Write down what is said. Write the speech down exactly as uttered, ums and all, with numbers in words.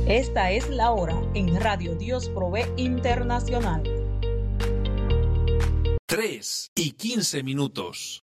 Esta es la hora en Radio Dios Provee Internacional. tres y quince minutos.